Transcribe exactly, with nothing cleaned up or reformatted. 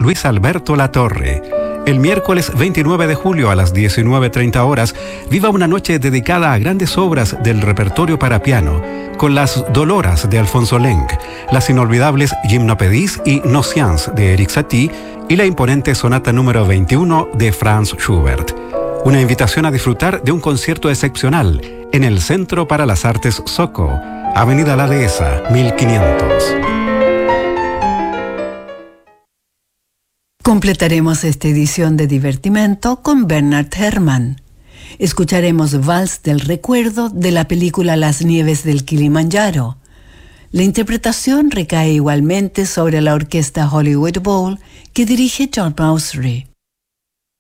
Luis Alberto Latorre. El miércoles veintinueve de julio a las diecinueve treinta horas, viva una noche dedicada a grandes obras del repertorio para piano, con las Doloras de Alfonso Lenk, las inolvidables Gymnopédies y Nocians de Erik Satie y la imponente sonata número veintiuno de Franz Schubert. Una invitación a disfrutar de un concierto excepcional en el Centro para las Artes Soco, Avenida La Dehesa, mil quinientos. Completaremos esta edición de Divertimento con Bernard Herrmann. Escucharemos Vals del Recuerdo de la película Las Nieves del Kilimanjaro. La interpretación recae igualmente sobre la orquesta Hollywood Bowl que dirige John Mausery.